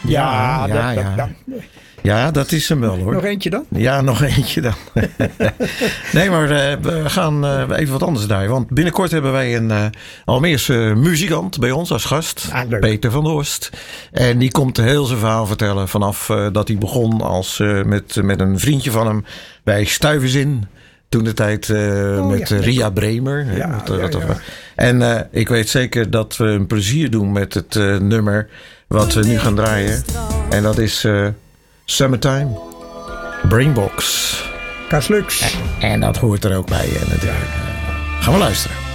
Ja, dat is hem wel hoor. Nog eentje dan? Ja, nog eentje dan. Nee, maar we gaan even wat anders draaien. Want binnenkort hebben wij een Almeerse muzikant bij ons als gast. Peter van der Horst. En die komt heel zijn verhaal vertellen vanaf dat hij begon met een vriendje van hem bij Stuyvesant. Toen de tijd met Ria Bremer. En ik weet zeker dat we een plezier doen met het nummer wat we nu gaan draaien. En dat is Summertime, Brainbox. Kaslux. En dat hoort er ook bij natuurlijk. Gaan we luisteren.